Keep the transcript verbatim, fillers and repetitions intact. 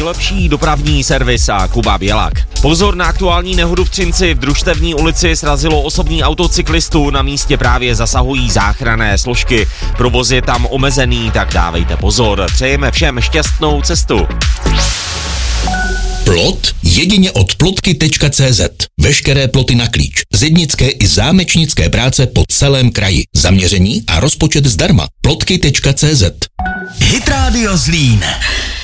nejlepší dopravní servis a Kuba Bělak. Pozor na aktuální nehodu v Třinci. V Družstevní ulici srazilo osobní auto cyklistu, na místě právě zasahují záchranné složky. Provoz je tam omezený, tak dávejte pozor. Přejeme všem šťastnou cestu. Plot jedině od plotky tečka cé zet. Veškeré ploty na klíč. Zednické i zámečnické práce po celém kraji. Zaměření a rozpočet zdarma. plotky tečka cé zet. Hit Radio Zlín.